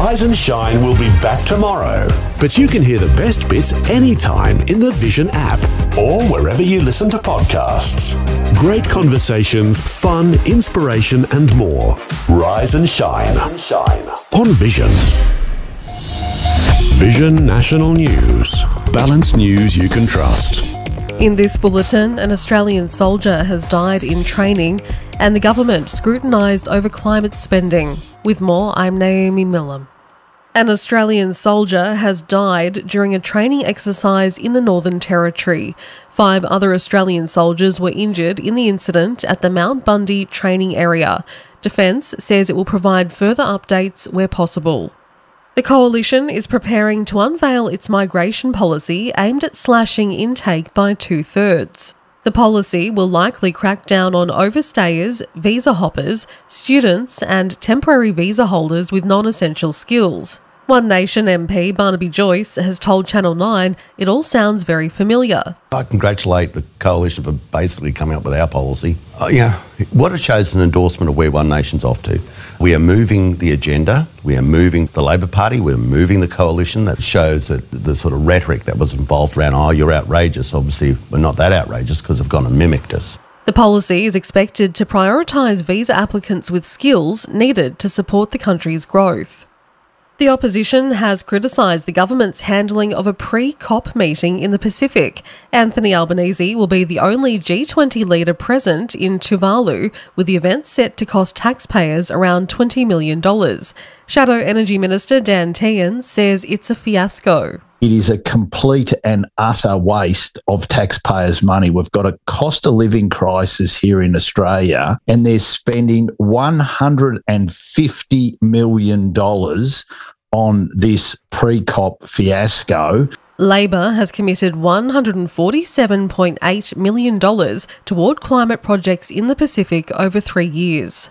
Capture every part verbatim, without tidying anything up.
Rise and Shine will be back tomorrow. But you can hear the best bits anytime in the Vision app or wherever you listen to podcasts. Great conversations, fun, inspiration and more. Rise and Shine, Rise and Shine. On Vision. Vision National News. Balanced news you can trust. In this bulletin, an Australian soldier has died in training and the government scrutinised over climate spending. With more, I'm Naomi Millam. An Australian soldier has died during a training exercise in the Northern Territory. Five other Australian soldiers were injured in the incident at the Mount Bundy training area. Defence says it will provide further updates where possible. The Coalition is preparing to unveil its migration policy aimed at slashing intake by two-thirds. The policy will likely crack down on overstayers, visa hoppers, students and temporary visa holders with non-essential skills. One Nation M P Barnaby Joyce has told Channel nine it all sounds very familiar. I congratulate the Coalition for basically coming up with our policy. Uh, yeah, what it shows is an endorsement of where One Nation's off to. We are moving the agenda, we are moving the Labor Party, we're moving the Coalition. That shows that the sort of rhetoric that was involved around, oh, you're outrageous. Obviously, we're not that outrageous because they've gone and mimicked us. The policy is expected to prioritise visa applicants with skills needed to support the country's growth. The opposition has criticised the government's handling of a pre-COP meeting in the Pacific. Anthony Albanese will be the only G twenty leader present in Tuvalu, with the event set to cost taxpayers around twenty million dollars. Shadow Energy Minister Dan Tehan says it's a fiasco. It is a complete and utter waste of taxpayers' money. We've got a cost of living crisis here in Australia, and they're spending one hundred fifty million dollars on this pre-COP fiasco. Labor has committed one hundred forty-seven point eight million dollars toward climate projects in the Pacific over three years.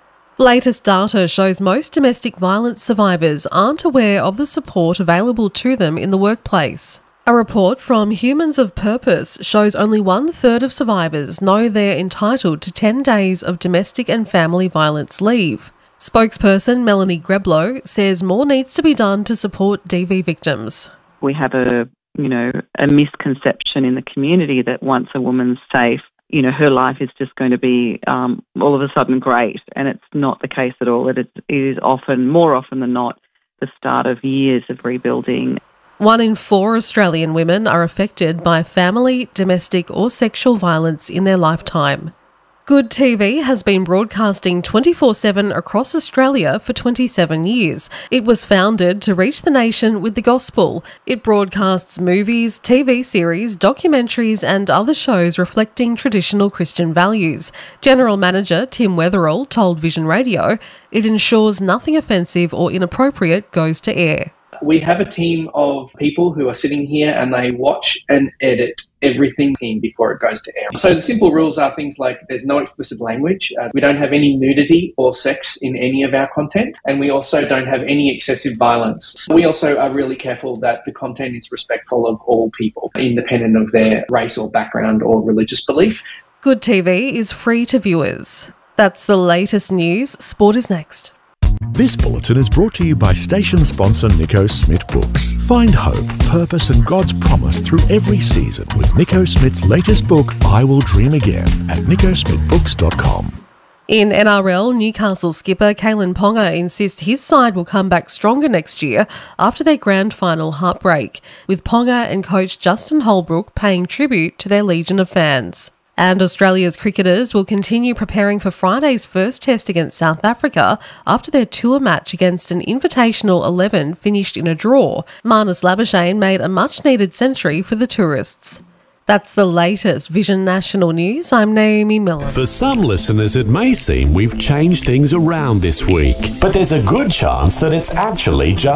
Latest data shows most domestic violence survivors aren't aware of the support available to them in the workplace. A report from Humans of Purpose shows only one-third of survivors know they're entitled to ten days of domestic and family violence leave. Spokesperson Melanie Greblow says more needs to be done to support D V victims. We have a, you know, a misconception in the community that once a woman's safe, you know, her life is just going to be um, all of a sudden great, and it's not the case at all. It is, it is often, more often than not, the start of years of rebuilding. One in four Australian women are affected by family, domestic or sexual violence in their lifetime. Good T V has been broadcasting twenty-four seven across Australia for twenty-seven years. It was founded to reach the nation with the gospel. It broadcasts movies, T V series, documentaries and other shows reflecting traditional Christian values. General Manager Tim Wetherell told Vision Radio it ensures nothing offensive or inappropriate goes to air. We have a team of people who are sitting here and they watch and edit everything before it goes to air. So the simple rules are things like there's no explicit language, uh, we don't have any nudity or sex in any of our content, and we also don't have any excessive violence. We also are really careful that the content is respectful of all people, independent of their race or background or religious belief. Good T V is free to viewers. That's the latest news. Sport is next. This bulletin is brought to you by station sponsor Nico Smith Books. Find hope, purpose and God's promise through every season with Nico Smith's latest book, I Will Dream Again, at nico smith books dot com. In N R L, Newcastle skipper Kalyn Ponga insists his side will come back stronger next year after their grand final heartbreak, with Ponga and coach Justin Holbrook paying tribute to their legion of fans. And Australia's cricketers will continue preparing for Friday's first test against South Africa after their tour match against an Invitational eleven finished in a draw. Marnus Labuschagne made a much-needed century for the tourists. That's the latest Vision National News. I'm Naomi Millam. For some listeners, it may seem we've changed things around this week, but there's a good chance that it's actually just